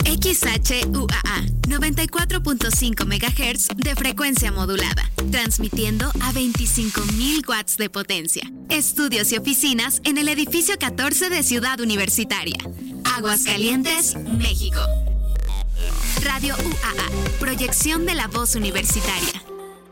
XHUAA 94.5 MHz de frecuencia modulada, transmitiendo a 25.000 watts de potencia. Estudios y oficinas en el edificio 14 de Ciudad Universitaria. Aguascalientes, México. Radio UAA, proyección de la voz universitaria.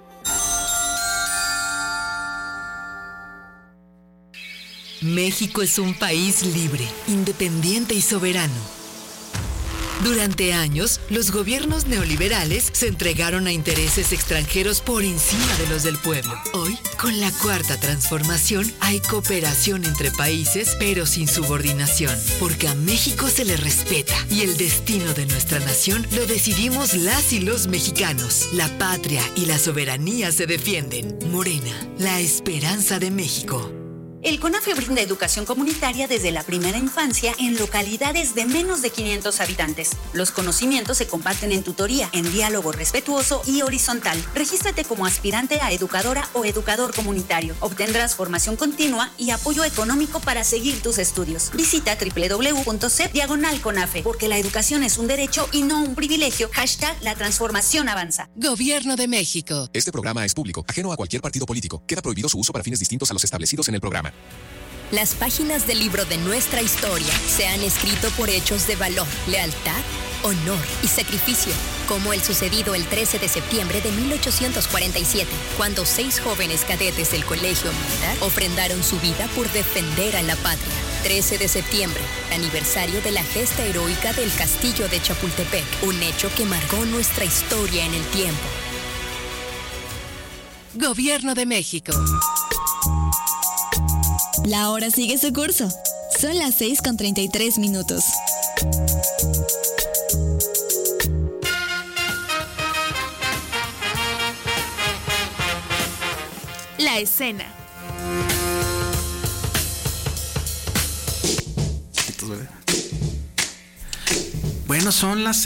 México es un país libre, independiente y soberano. Durante años, los gobiernos neoliberales se entregaron a intereses extranjeros por encima de los del pueblo. Hoy, con la Cuarta Transformación, hay cooperación entre países, pero sin subordinación, porque a México se le respeta y el destino de nuestra nación lo decidimos las y los mexicanos. La patria y la soberanía se defienden. Morena, la esperanza de México. El CONAFE brinda educación comunitaria desde la primera infancia en localidades de menos de 500 habitantes. Los conocimientos se comparten en tutoría, en diálogo respetuoso y horizontal. Regístrate como aspirante a educadora o educador comunitario. Obtendrás formación continua y apoyo económico para seguir tus estudios. Visita www.cep/CONAFE, porque la educación es un derecho y no un privilegio. #La transformación avanza. Gobierno de México. Este programa es público, ajeno a cualquier partido político. Queda prohibido su uso para fines distintos a los establecidos en el programa. Las páginas del libro de nuestra historia se han escrito por hechos de valor, lealtad, honor y sacrificio, como el sucedido el 13 de septiembre de 1847, cuando 6 jóvenes cadetes del Colegio Militar ofrendaron su vida por defender a la patria. 13 de septiembre, aniversario de la gesta heroica del Castillo de Chapultepec, un hecho que marcó nuestra historia en el tiempo. Gobierno de México. La hora sigue su curso. Son las 6:33. La escena. Bueno, son las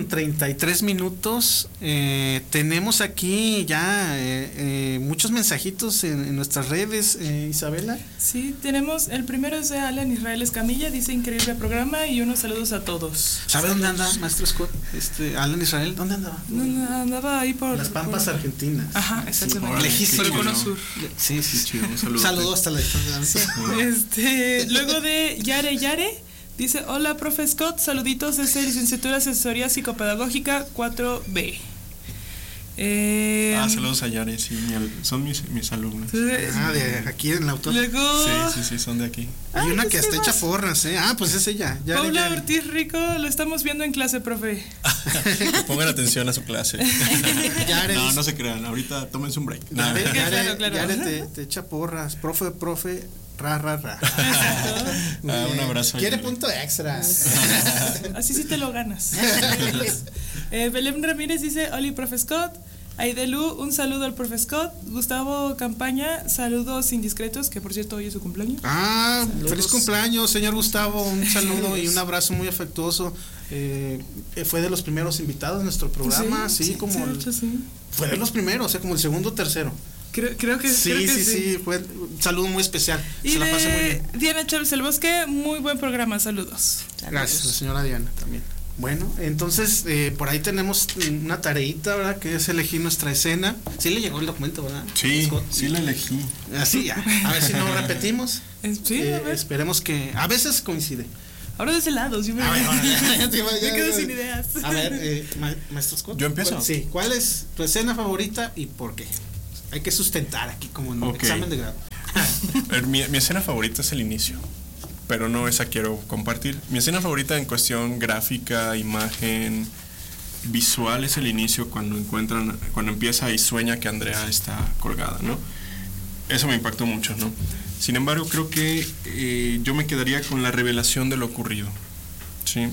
6:33. Tenemos aquí ya muchos mensajitos en nuestras redes, Isabela. Sí, tenemos, el primero es de Alan Israel Escamilla, dice increíble programa y unos saludos a todos. ¿Sabe dónde anda, maestro Scott? Alan Israel, ¿dónde andaba? Andaba ahí por las Pampas Argentinas. Ajá, exactamente. Lejísimo. Por el Cono Sur. Sí, chido, un saludo. Saludos hasta la distancia. Sí. Luego de Yare. Dice, hola, profe Scott, saluditos desde Licenciatura Asesoría Psicopedagógica 4B. Saludos a Yare, sí, son mis alumnos. De aquí en la autor. Luego... Sí, son de aquí. Hay una que hasta echa porras, pues es ella. Paula Ortiz Rico, lo estamos viendo en clase, profe. Pongan atención a su clase. Yare, no se crean, ahorita tómense un break. Claro. Yare te echa porras, profe. Ra. Un abrazo. Quiere punto extra. Así sí te lo ganas. Belén Ramírez dice, hola, profe Scott. Aidelu, un saludo al profe Scott. Gustavo Campaña, saludos indiscretos, que por cierto hoy es su cumpleaños. Saludos. Feliz cumpleaños, señor Gustavo. Un saludo y un abrazo muy afectuoso. Fue de los primeros invitados en nuestro programa, sí. Fue de los primeros, como el segundo o tercero. Creo que sí, fue un saludo muy especial. Y se la pasé muy bien. Diana Chávez del Bosque, muy buen programa, saludos. Gracias, la señora Diana también. Bueno, entonces por ahí tenemos una tareita, ¿verdad? Que es elegir nuestra escena. Sí le llegó el documento, ¿verdad? Sí la elegí. Así ya. A ver si no repetimos. Sí, a ver. Esperemos que a veces coincide. Ahora de ese lado, sí me quedo sin ideas. A ver, maestro Scott. ¿Yo empiezo? Sí. ¿Cuál es tu escena favorita y por qué? Hay que sustentar aquí como en un examen de grado. Mi escena favorita es el inicio, pero no esa quiero compartir. Mi escena favorita en cuestión gráfica, imagen, visual es el inicio, cuando empieza y sueña que Andrea está colgada, ¿no? Eso me impactó mucho, ¿no? Sin embargo, creo que yo me quedaría con la revelación de lo ocurrido, ¿sí?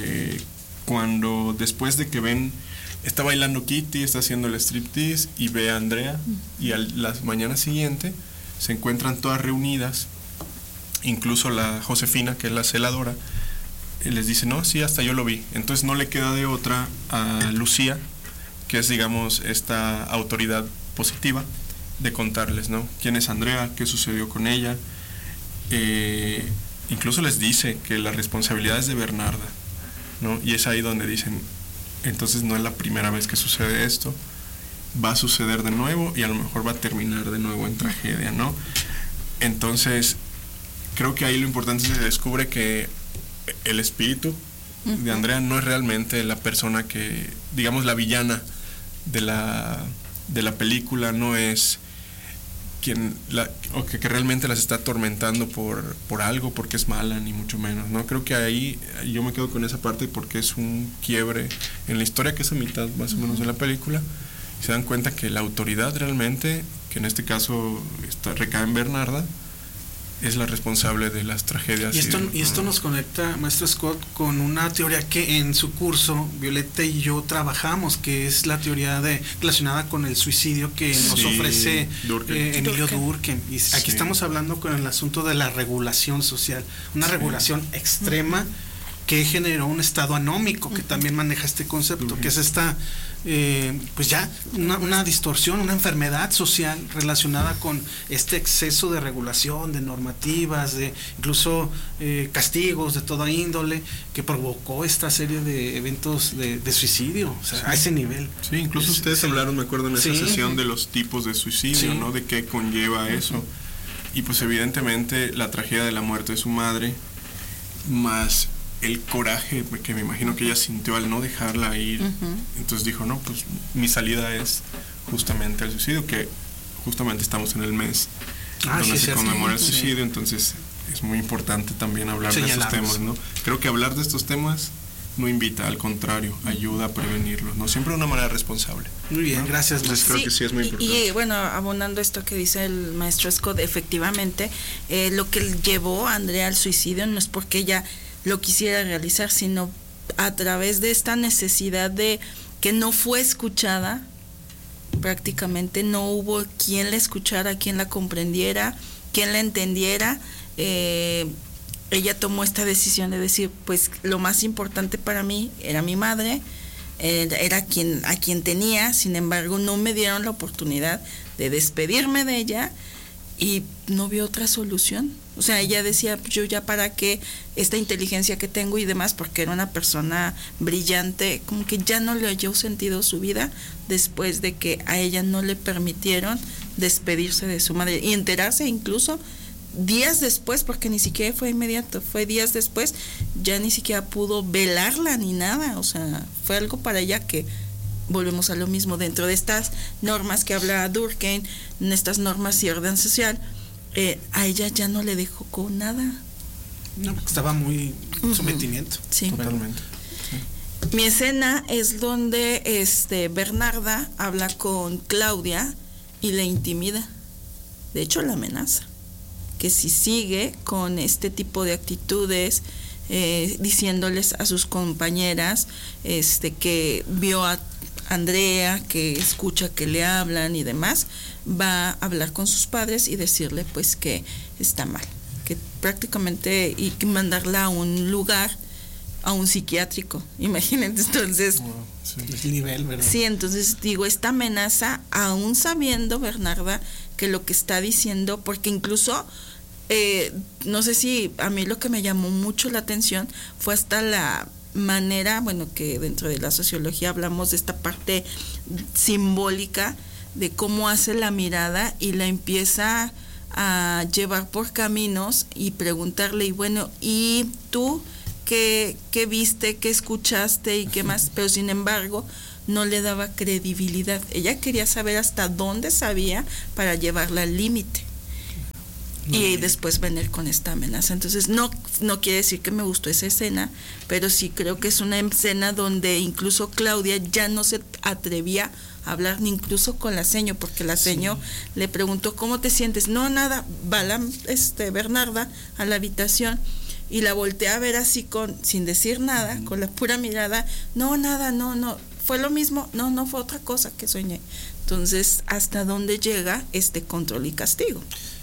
Cuando después de que ven... Está bailando Kitty, está haciendo el striptease y ve a Andrea y a la mañana siguiente se encuentran todas reunidas, incluso la Josefina, que es la celadora, les dice, no, sí, hasta yo lo vi. Entonces no le queda de otra a Lucía, que es, digamos, esta autoridad positiva, de contarles, ¿no? ¿Quién es Andrea? ¿Qué sucedió con ella? Incluso les dice que la responsabilidad es de Bernarda, ¿no? Y es ahí donde dicen, entonces no es la primera vez que sucede esto, va a suceder de nuevo y a lo mejor va a terminar de nuevo en tragedia, ¿no? Entonces, creo que ahí lo importante es que se descubre que el espíritu de Andrea no es realmente la persona que, digamos, la villana de la película, no es quien o que realmente las está atormentando por algo, porque es mala, ni mucho menos, ¿no? Creo que ahí yo me quedo con esa parte porque es un quiebre en la historia, que es a mitad más o menos de la película, y se dan cuenta que la autoridad realmente, que en este caso recae en Bernarda, es la responsable de las tragedias. Y esto nos conecta, maestro Scott, con una teoría que en su curso Violeta y yo trabajamos, que es la teoría relacionada con el suicidio que nos ofrece Emilio Durkheim. Y aquí estamos hablando con el asunto de la regulación social, una regulación extrema que generó un estado anómico, que también maneja este concepto, que es esta pues ya una distorsión, una enfermedad social relacionada con este exceso de regulación, de normativas, de incluso castigos de toda índole, que provocó esta serie de eventos de suicidio, o sea, a ese nivel. Sí, incluso ustedes hablaron, me acuerdo, en esa sesión de los tipos de suicidio, ¿no? De qué conlleva eso. Y pues evidentemente la tragedia de la muerte de su madre, más el coraje que me imagino que ella sintió al no dejarla ir, entonces dijo, no, pues mi salida es justamente el suicidio, que justamente estamos en el mes donde se conmemora el suicidio, entonces es muy importante también hablar de estos temas, ¿no? Creo que hablar de estos temas no invita, al contrario, ayuda a prevenirlos, ¿no? Siempre de una manera responsable. Muy bien, ¿no? Gracias. Entonces creo que sí es muy importante. Y bueno, abonando esto que dice el maestro Scott, efectivamente, lo que llevó a Andrea al suicidio no es porque ella lo quisiera realizar, sino a través de esta necesidad de que no fue escuchada, prácticamente no hubo quien la escuchara, quien la comprendiera, quien la entendiera. Ella tomó esta decisión de decir, pues lo más importante para mí era mi madre, era a quien tenía, sin embargo no me dieron la oportunidad de despedirme de ella y no vio otra solución. O sea, ella decía, yo ya para qué esta inteligencia que tengo y demás, porque era una persona brillante, como que ya no le halló sentido su vida después de que a ella no le permitieron despedirse de su madre y enterarse incluso días después, porque ni siquiera fue inmediato, fue días después, ya ni siquiera pudo velarla ni nada. O sea, fue algo para ella que volvemos a lo mismo, dentro de estas normas que habla Durkheim, en estas normas y orden social, a ella ya no le dejó con nada. No, estaba muy sometimiento. Sí. Totalmente. Sí. Mi escena es donde Bernarda habla con Claudia y le intimida. De hecho, la amenaza. Que si sigue con este tipo de actitudes, diciéndoles a sus compañeras que vio a Andrea, que escucha que le hablan y demás, va a hablar con sus padres y decirle pues que está mal, que prácticamente, y que mandarla a un lugar, a un psiquiátrico, imagínense. Entonces el nivel, ¿verdad? Sí, entonces digo, esta amenaza, aún sabiendo Bernarda que lo que está diciendo, porque incluso no sé si a mí lo que me llamó mucho la atención fue hasta la manera, bueno, que dentro de la sociología hablamos de esta parte simbólica de cómo hace la mirada y la empieza a llevar por caminos y preguntarle, y bueno, ¿y tú qué viste, qué escuchaste y qué más? Pero sin embargo no le daba credibilidad. Ella quería saber hasta dónde sabía para llevarla al límite. Y después venir con esta amenaza. Entonces no quiere decir que me gustó esa escena, pero sí creo que es una escena donde incluso Claudia ya no se atrevía a hablar ni incluso con la seño, porque la seño le preguntó, ¿cómo te sientes? No, nada. Va Bernarda a la habitación y la voltea a ver así sin decir nada, con la pura mirada. No, nada, no, fue lo mismo, no fue otra cosa que soñé. Entonces, ¿hasta dónde llega este control y castigo?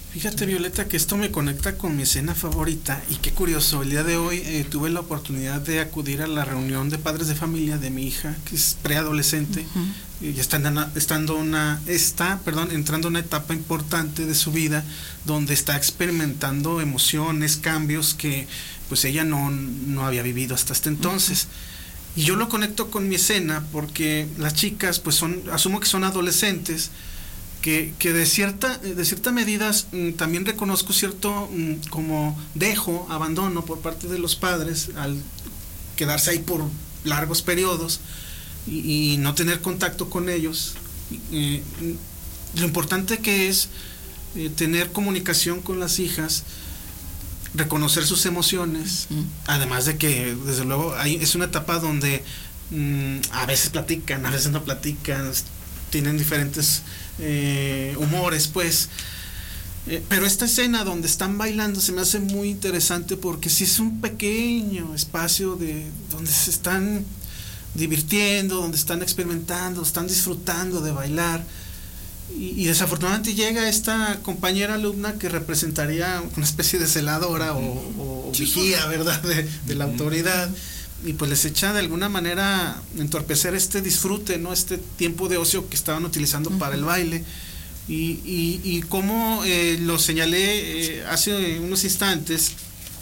Fíjate, Violeta, que esto me conecta con mi escena favorita, y qué curioso, el día de hoy tuve la oportunidad de acudir a la reunión de padres de familia de mi hija, que es preadolescente, y está entrando a una etapa importante de su vida, donde está experimentando emociones, cambios que pues ella no había vivido hasta este entonces. Y yo lo conecto con mi escena porque las chicas pues asumo que son adolescentes, que de cierta medida también reconozco cierto como abandono por parte de los padres al quedarse ahí por largos periodos y no tener contacto con ellos. Lo importante que es tener comunicación con las hijas, reconocer sus emociones, además de que desde luego es una etapa donde a veces platican, a veces no platican, tienen diferentes humores, pues, pero esta escena donde están bailando se me hace muy interesante porque sí es un pequeño espacio donde se están divirtiendo, donde están experimentando, están disfrutando de bailar. Y desafortunadamente llega esta compañera alumna que representaría una especie de celadora o vigía, ¿verdad?, de la autoridad, y pues les echa de alguna manera entorpecer este disfrute, ¿no?, este tiempo de ocio que estaban utilizando para el baile. Y como lo señalé hace unos instantes,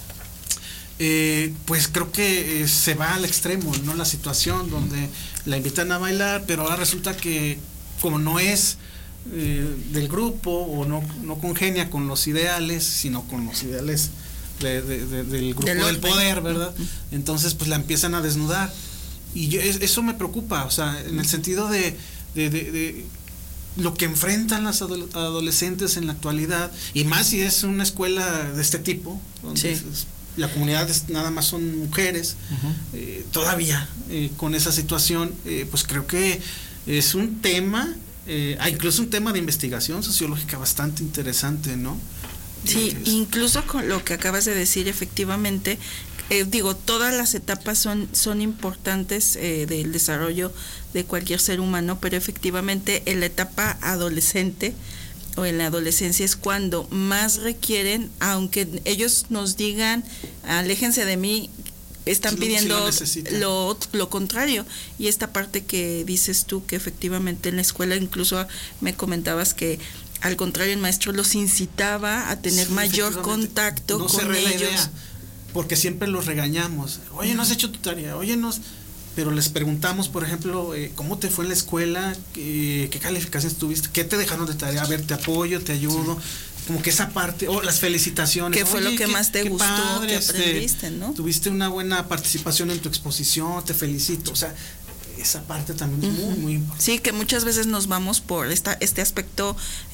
pues creo que se va al extremo, ¿no?, la situación donde la invitan a bailar, pero ahora resulta que como no es del grupo o no congenia con los ideales, sino con los ideales del grupo del poder, ¿verdad? Entonces pues la empiezan a desnudar y eso me preocupa, o sea, en el sentido de lo que enfrentan las adolescentes en la actualidad, y más si es una escuela de este tipo, donde la comunidad nada más son mujeres, todavía con esa situación, pues creo que es un tema, incluso un tema de investigación sociológica bastante interesante, ¿no? Sí, incluso con lo que acabas de decir, efectivamente, todas las etapas son importantes del desarrollo de cualquier ser humano, pero efectivamente en la etapa adolescente o en la adolescencia es cuando más requieren, aunque ellos nos digan, aléjense de mí, están pidiendo lo contrario. Y esta parte que dices tú, que efectivamente en la escuela incluso me comentabas que al contrario el maestro los incitaba a tener mayor contacto con ellos, porque siempre los regañamos, oye, no has hecho tu tarea, pero les preguntamos, por ejemplo, ¿cómo te fue en la escuela? ¿Qué calificaciones tuviste? ¿Qué te dejaron de tarea? A ver, te apoyo, te ayudo. Como que esa parte, las felicitaciones. ¿Qué fue lo que más te gustó, padre, que aprendiste, ¿no? Tuviste una buena participación en tu exposición, te felicito. O sea, esa parte también es muy, muy importante. Sí, que muchas veces nos vamos por este aspecto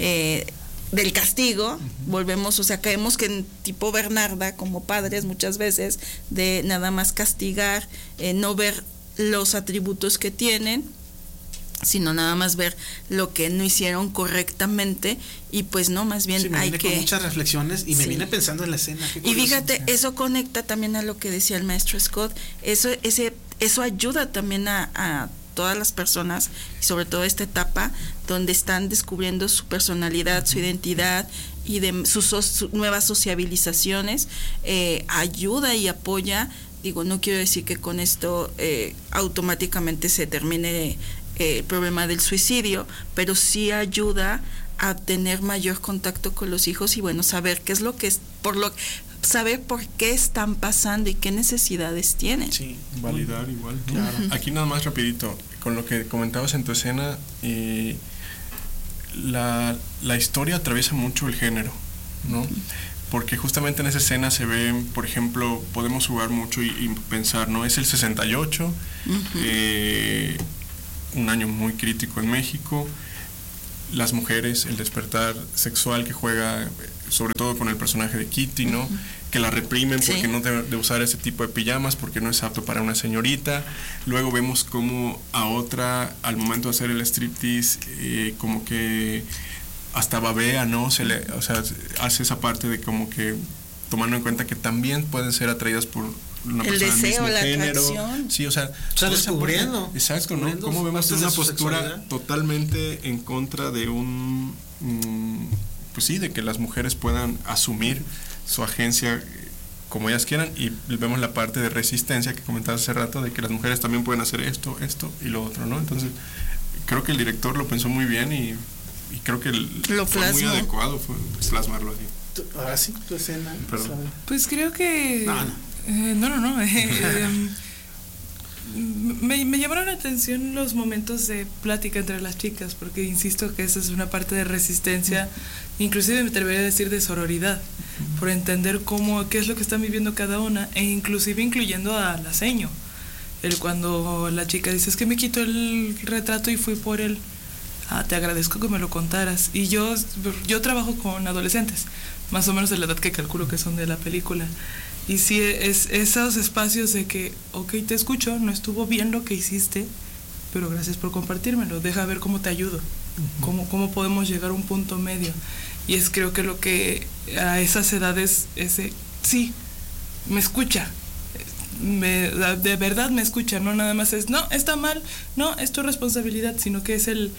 del castigo, volvemos, o sea, caemos que en tipo Bernarda, como padres muchas veces, de nada más castigar, no ver los atributos que tienen, sino nada más ver lo que no hicieron correctamente, y pues no, más bien me hay viene que con muchas reflexiones y me viene pensando en la escena. Y fíjate, eso conecta también a lo que decía el maestro Scott, eso ayuda también a todas las personas, y sobre todo esta etapa donde están descubriendo su personalidad, su identidad y de sus nuevas sociabilizaciones, ayuda y apoya. Digo, no quiero decir que con esto automáticamente se termine el problema del suicidio, pero sí ayuda a tener mayor contacto con los hijos y bueno, saber qué es lo que es, saber por qué están pasando y qué necesidades tienen. Sí, validar igual. Claro. Aquí nada más rapidito, con lo que comentabas en tu escena, la historia atraviesa mucho el género, ¿no? Porque justamente en esa escena se ve, por ejemplo, podemos jugar mucho y pensar, ¿no? Es el 68, un año muy crítico en México, las mujeres, el despertar sexual que juega sobre todo con el personaje de Kitty, ¿no? Que la reprimen porque no debe de usar ese tipo de pijamas porque no es apto para una señorita. Luego vemos como a otra, al momento de hacer el striptease, como que hasta babea, ¿no? Hace esa parte de como que tomando en cuenta que también pueden ser atraídas por una persona del mismo género. Atracción. Sí, o sea descubriendo. Exacto, ¿no? Cómo vemos una postura totalmente en contra de un pues sí, de que las mujeres puedan asumir su agencia como ellas quieran, y vemos la parte de resistencia que comentabas hace rato, de que las mujeres también pueden hacer esto y lo otro, ¿no? Entonces, creo que el director lo pensó muy bien y creo que fue muy adecuado plasmarlo así. Ahora sí, tu escena. Pues creo que... No. Me llamaron la atención los momentos de plática entre las chicas, porque insisto que esa es una parte de resistencia, inclusive me atrevería a decir de sororidad, por entender qué es lo que están viviendo cada una, e inclusive incluyendo a la seño. Cuando la chica dice, es que me quito el retrato y fui por él. Te agradezco que me lo contaras. Y yo trabajo con adolescentes, más o menos de la edad que calculo que son de la película. Y sí, es esos espacios de que, ok, te escucho, no estuvo bien lo que hiciste, pero gracias por compartírmelo, deja ver cómo te ayudo, cómo podemos llegar a un punto medio. Y creo que lo que a esas edades, sí, me escucha, de verdad me escucha, no nada más no, está mal, no, es tu responsabilidad, sino que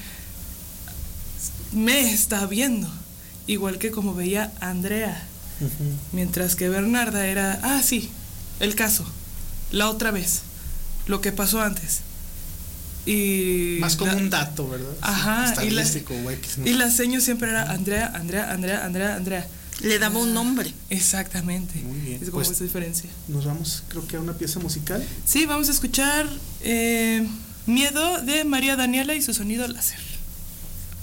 me está viendo, igual que como veía Andrea. Mientras que Bernarda era, sí, el caso, la otra vez, lo que pasó antes. Y más como un dato, ¿verdad? Ajá, estadístico, y la seño siempre era Andrea. Le daba un nombre. Exactamente. Muy bien. Es como esa diferencia. Nos vamos, creo que a una pieza musical. Sí, vamos a escuchar Miedo de María Daniela y su sonido láser.